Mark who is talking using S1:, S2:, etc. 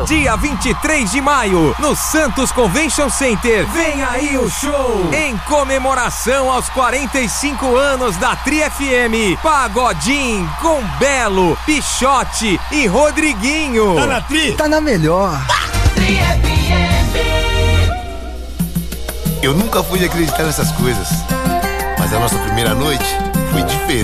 S1: dia 23 de maio, no Santos Convention Center. Vem aí o show! Em comemoração aos 45 anos da Tri FM, Pagodinho com Belo, Pichote e Rodriguinho.
S2: Tá na Tri?
S3: Tá na melhor.
S4: Tri FM.
S2: Eu nunca fui acreditar nessas coisas, mas a nossa primeira noite foi diferente.